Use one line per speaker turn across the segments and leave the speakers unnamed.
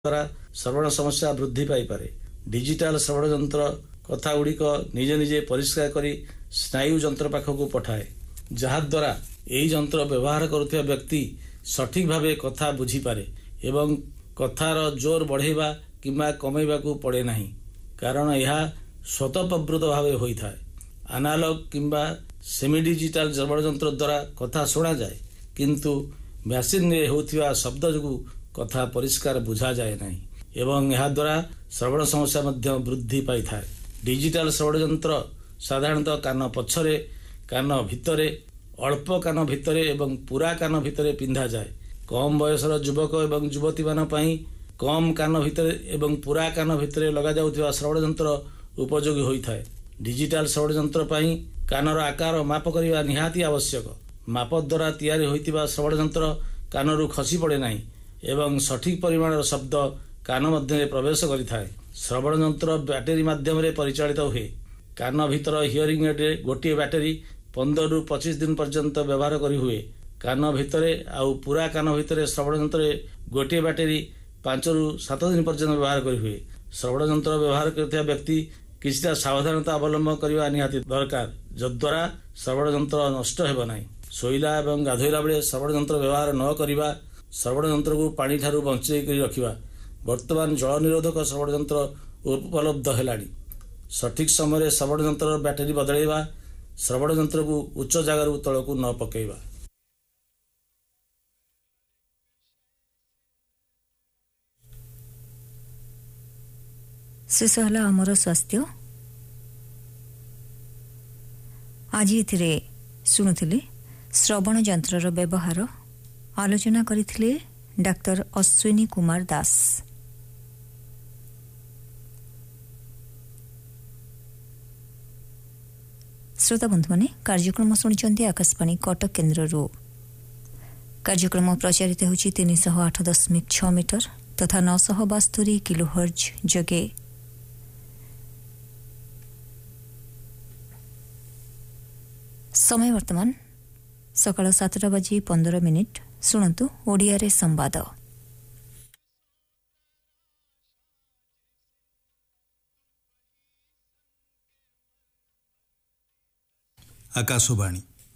द्वारा श्रवण समस्या वृद्धि पाइपरे। डिजिटाल श्रवण यंत्र कथा गुड़िक निजे निजे परिष्कार करी स्नायु यंत्र पाखक पठाए, जहाद्वारा यही यंत्र व्यवहार करुवा व्यक्ति सठिक भावे कथा बुझीपारे एवं कथार जोर बढ़ेवा किंबा कमेवा को पड़े नहीं, कारण यह स्वतःप्रवृत्त भावे होता है। एनालॉग किंबा सेमी डिजिटाल श्रवण यंत्र द्वारा कथा शुणा जाए, किंतु मशीन रे होतिवा शब्द जो कथा परिष्कार बुझा जाए नहीं एवं यह द्वारा श्रवण समस्या मध्य वृद्धि पाई थाए। डिजिटाल श्रवण यंत्र साधारणतः कान पछरे, कान भितरे, अल्प कान भितरे एवं पूरा कान भितरे पिंधा जाए। कम बयसर युवक एवं युवती मान पई कम कान भितरे एवं पूरा कान भितरे लगा जाउथिबा श्रवण यंत्र उपयोगी होइथाए। डिजिटाल श्रवण यंत्र पई कानर आकार माप करिवा निहाती आवश्यक। माप द्वारा तैयारी होइतिबा श्रवण यंत्र कानरू खसी पड़े नहीं एवं सठिक परिमाणर शब्द कान मध्य प्रवेश करिथाए। श्रवण यंत्र बैटेरी माध्यम परिचालित हुए। कान भीतर हियरिंग एड गोटे बैटेरी 15 ରୁ 25 दिन पर्यंत व्यवहार करी हुए। कान भितरे आउ पूरा कान भितरे श्रवण यंत्र गोटे बैटेरी 5 ରୁ 7 दिन पर्यंत व्यवहार करी हुए। श्रवण यंत्र व्यवहार करथिबा व्यक्ति किछटा सावधानता अवलंबन करबा निहाती दरकार, जद्वारा श्रवण यंत्र नष्ट हेबो नाही। शोइला एवं गाधोइला बेले श्रवण यंत्र व्यवहार न करिबा, श्रवण यंत्र को पानी ठारू बंचेई करी रखिबा। वर्तमान जल निरोधक श्रवण यंत्र उपलब्ध हेलानी। सठिक समय श्रवण यंत्र बैटेरी बदलैबा, श्रवण यंत्र को उच्च जगार तल को न पकेबा।
शेष हला आमर स्वास्थ्य। आज एथिरे शुणुथिले श्रवण यंत्रर व्यवहार। आलोचना करिथिले डाक्टर अश्विनी कुमार दास। श्रोता बंधु माने कार्यक्रम शुणुचंती आकाशवाणी कटक केन्द्ररू। कार्यक्रम प्रचारित होछि 308.6 मीटर तथा 972 किलोहर्ट्ज जगे। समय वर्तमान सकाळ 7:15। शुणन्तु ओडिया रे संवाद।
आकाशवाणी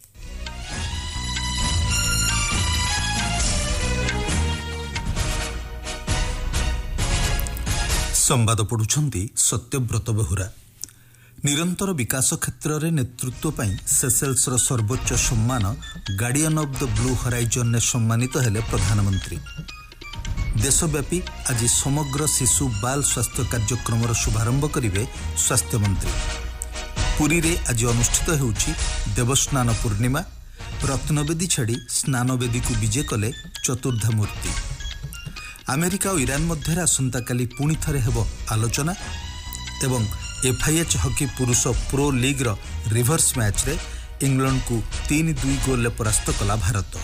संवाद पढ़ुछंती सत्यव्रत बेहुरा। निरंतर विकास क्षेत्र में नेतृत्व पाई सेसेल्सर सर्वोच्च सम्मान guardian of the blue horizon ने सम्मानित हेले प्रधानमंत्री। देशव्यापी आज समग्र शिशु बाल स्वास्थ्य कार्यक्रम शुभारंभ करिवे स्वास्थ्य मंत्री। पुरी रे आज अनुष्ठित हेउछि देवस्नान पूर्णिमा। रत्नवेदी छाड़ी स्नानवेदी को विजे कले चतुर्धा मूर्ति। अमेरिका और ईरान मध्य आसंता काली पुणी थरे हेबो आलोचना एवं एफआईएच हॉकी पुरुष प्रो लीग रो रिवर्स मैच रे इंग्लैंड को 3-2 गोल परास्त कला भारत।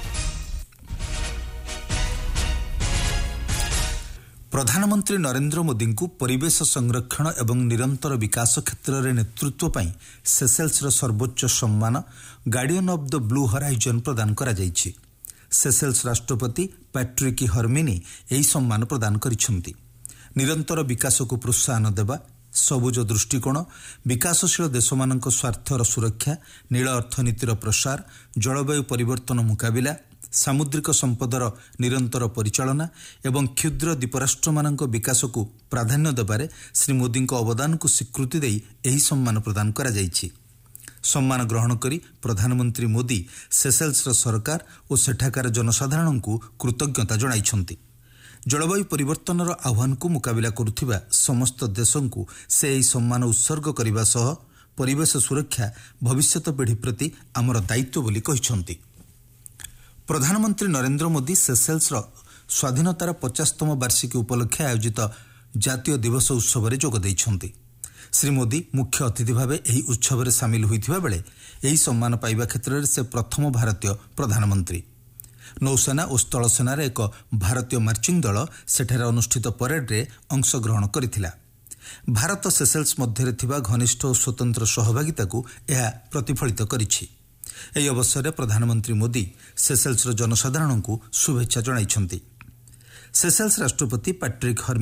प्रधानमंत्री नरेंद्र मोदी को परिवेश संरक्षण एवं निरंतर विकास क्षेत्र में नेतृत्व पाई सेसेल्स सर्वोच्च सम्मान guardian of the blue horizon प्रदान करा जायछि। सेसेल्स राष्ट्रपति पैट्रिक हर्मिनी यही सम्मान प्रदान करिसेंति। निरंतर विकास को प्रोत्साहन देवा, सबुज दृष्टिकोण, विकासशील देशमानक स्वार्थर सुरक्षा, नील अर्थनीतिर प्रसार, जलवायु परिवर्तन मुकाबिला, सामुद्रिक संपदर निरंतर परिचालना एवं क्षुद्र द्वीपराष्ट्रमानक विकास को प्राधान्य देबारे श्री मोदी अवदान को स्वीकृति देई एही सम्मान प्रदान करा जायछि। सम्मान ग्रहण करी प्रधानमंत्री मोदी सेसेल्स सरकार और सेठाकार जनसाधारण को कृतज्ञता जणाइछंती। जलवायु परिवर्तन आह्वान को मुकाबिला करुथिबा समस्त देशों को से एही सम्मान उत्सर्ग करने सह परिवेश सुरक्षा भविष्यत पीढ़ी प्रति आमर दायित्व बोली कहिछंती। प्रधानमंत्री नरेंद्र मोदी सेसेल्स स्वाधीनतार 50तम वार्षिकी उपलक्षे आयोजित जातीय दिवस उत्सव में जोग दैछंती। श्री मोदी मुख्य अतिथि भाव यही उत्सव में सामिल होइथिबा बेले यही सम्मान पाइबा क्षेत्र में से प्रथम भारतीय प्रधानमंत्री। नौसेना और स्थलसेनार एक भारतीय मार्चिंग दल सेठारे अनुष्ठित परेड रे अंशग्रहण करिथिला। भारत सेसेल्स मध्य थिबा घनिष्ठ और स्वतंत्र सहभागिता को यह प्रतिफलित करिछि। अवसर में प्रधानमंत्री मोदी सेसेल्स जनसाधारण को शुभेच्छा जणाइछंती। ସେସେଲ୍ସ ରାଷ୍ଟ୍ରପତି ପାଟ୍ରିକ୍